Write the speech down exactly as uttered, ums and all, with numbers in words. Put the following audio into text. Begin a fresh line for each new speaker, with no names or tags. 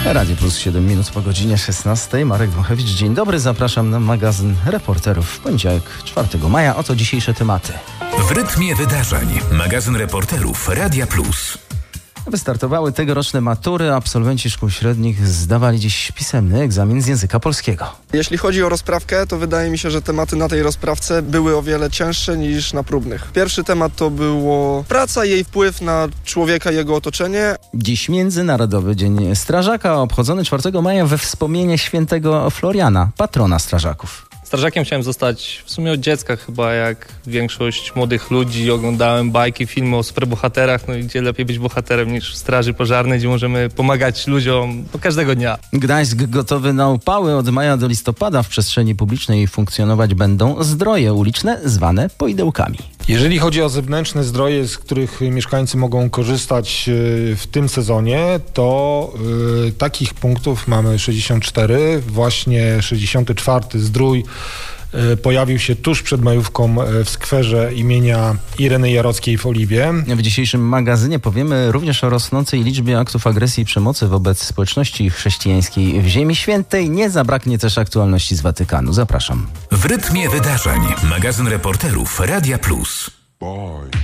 Radio Plus, siedem minut po godzinie szesnastej. Marek Dmochewicz, dzień dobry. Zapraszam na magazyn Reporterów w poniedziałek, czwartego maja. Oto dzisiejsze tematy.
W rytmie wydarzeń. Magazyn Reporterów Radia Plus.
Wystartowały tegoroczne matury. Absolwenci szkół średnich zdawali dziś pisemny egzamin z języka polskiego.
Jeśli chodzi o rozprawkę, to wydaje mi się, że tematy na tej rozprawce były o wiele cięższe niż na próbnych. Pierwszy temat to było praca i jej wpływ na człowieka i jego otoczenie.
Dziś Międzynarodowy Dzień Strażaka, obchodzony czwartego maja we wspomnienie świętego Floriana, patrona strażaków.
Strażakiem chciałem zostać w sumie od dziecka chyba, jak większość młodych ludzi. Oglądałem bajki, filmy o superbohaterach, no i gdzie lepiej być bohaterem niż w straży pożarnej, gdzie możemy pomagać ludziom do każdego dnia.
Gdańsk gotowy na upały. Od maja do listopada w przestrzeni publicznej funkcjonować będą zdroje uliczne zwane poidełkami.
Jeżeli chodzi o zewnętrzne zdroje, z których mieszkańcy mogą korzystać w tym sezonie, to y, takich punktów mamy sześćdziesiąt cztery. Właśnie sześćdziesiąty czwarty zdrój y, pojawił się tuż przed majówką w skwerze imienia Ireny Jarockiej w Oliwie.
W dzisiejszym magazynie powiemy również o rosnącej liczbie aktów agresji i przemocy wobec społeczności chrześcijańskiej w Ziemi Świętej. Nie zabraknie też aktualności z Watykanu. Zapraszam.
W rytmie wydarzeń. Magazyn Reporterów Radia Plus.
Boy.